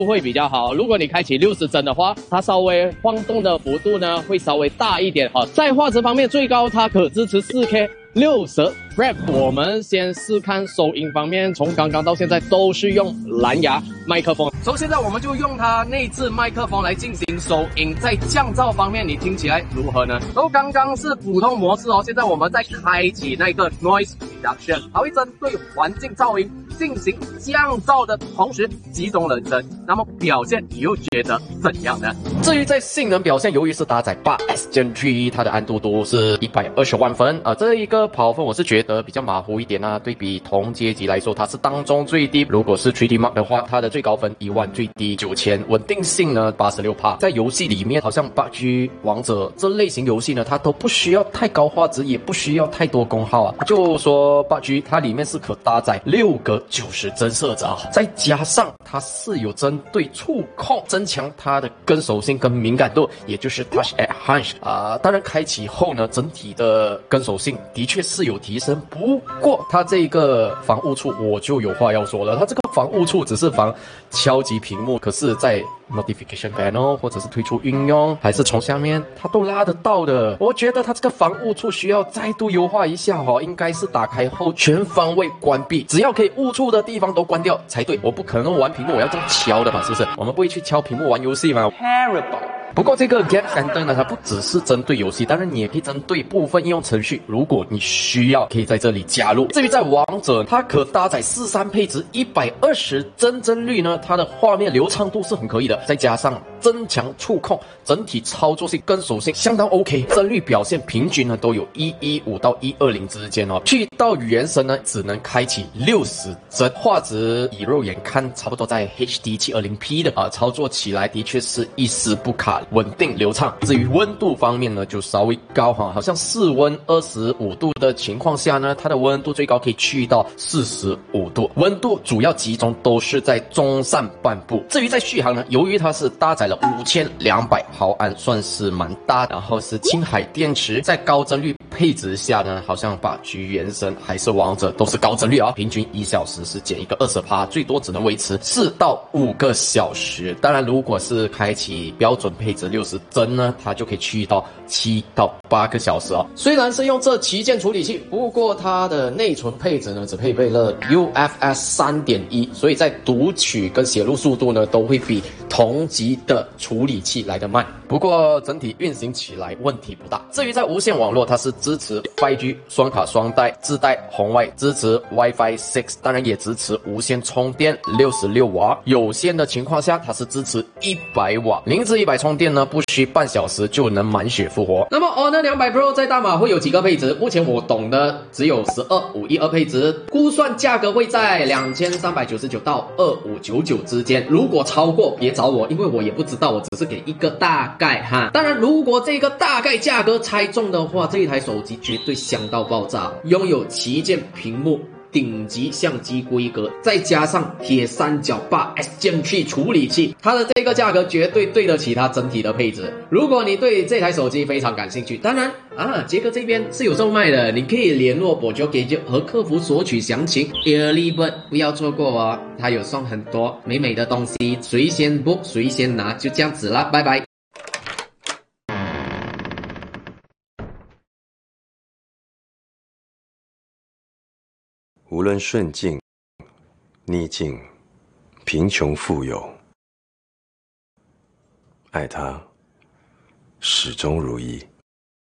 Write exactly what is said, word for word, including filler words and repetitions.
会比较好。如果你开启六十帧的话，它稍微晃动的幅度呢会稍微大一点哈。在画质方面，最高它可支持 四K 六十 F P S。我们先试看收音方面，从刚刚到现在都是用蓝牙麦克风。所以现在我们就用它内置麦克风来进行收音。在降噪方面，你听起来如何呢？都刚刚是普通模式哦，现在我们在开启那个 Noise Reduction， 它会针对环境噪音进行降噪的同时集中人声。那么表现你又觉得怎样呢？至于在性能表现，由于是搭载 八 S Gen 三，它的安度都是一百二十万分啊、呃，这一个跑分我是觉得比较马虎一点啊。对比同阶级来说，它是当中最低。如果是 三 D Mark 的话，它的最高分一万，最低九千。稳定性呢 百分之八十六。在游戏里面，好像 P U B G 王者这类型游戏呢，它都不需要太高画质，也不需要太多功耗啊。就说 P U B G 它里面是可搭载六个九十帧摄者，再加上它是有针对触控增强它的跟手性跟敏感度，也就是 Touch Enhance 啊、呃。当然开启后呢，整体的跟手性的确是有提升，不过它这个防误触我就有话要说了。它这个防误触只是防敲击屏幕，可是在 Notification Panel 或者是退出运用，还是从下面它都拉得到的。我觉得它这个防误触需要再度优化一下哦，应该是打开后全方位关闭，只要可以误触的地方都关掉才对。我不可能玩屏幕我要这样敲的嘛，是不是？我们不会去敲屏幕玩游戏嘛 ？Terrible。不过这个 Gap Finder 呢，它不只是针对游戏，当然你也可以针对部分应用程序，如果你需要，可以在这里加入。至于在王者，它可搭载四三配置一百二十帧帧率呢，它的画面流畅度是很可以的，再加上增强触控，整体操作性跟手性相当 OK， 帧率表现平均呢都有一一五到一二零之间哦。去到原神呢，只能开启六十帧，画质以肉眼看差不多在 H D 七二零P 的啊、呃，操作起来的确是一丝不卡，稳定流畅。至于温度方面呢，就稍微高哈，好像室温二十五度的情况下呢，它的温度最高可以去到四十五度，温度主要集中都是在中上半部。至于在续航呢，由于它是搭载了五千两百毫安，算是蛮大，然后是氢海电池，在高帧率配置下呢，好像把局原神还是王者都是高帧率啊，平均一小时是减一个 百分之二十， 最多只能维持四到五个小时。当然如果是开启标准配置六十帧呢，它就可以去到七到八个小时哦。虽然是用这旗舰处理器，不过它的内存配置呢只配备了 U F S 三点一， 所以在读取跟写入速度呢都会比同级的处理器来得慢。不过整体运行起来问题不大。至于在无线网络，它是支持 五 G 双卡双待，自带红外，支持 Wi-Fi 六， 当然也支持无线充电六十六瓦，有线的情况下它是支持一百瓦，零至一百充电呢不需半小时就能满血复活。那么 Honor 两百 Pro 在大马会有几个配置？目前我懂的只有十二五一二配置，估算价格会在两千三百九十九到二五九九之间。如果超过别找我，因为我也不知道，我只是给一个大概哈。当然如果这个大概价格猜中的话，这一台手机绝对香到爆炸，拥有旗舰屏幕，顶级相机规格，再加上铁三角 八 S Gen 三处理器，它的这个价格绝对对得起它整体的配置。如果你对这台手机非常感兴趣，当然啊，杰哥这边是有售卖的，你可以联络博乔 Gadget 和客服索取详情。Early Bird 不要错过哦，它有送很多美美的东西，谁先 book 谁先拿，就这样子啦，拜拜。 无论顺境、逆境、贫穷富有，爱他始终如一。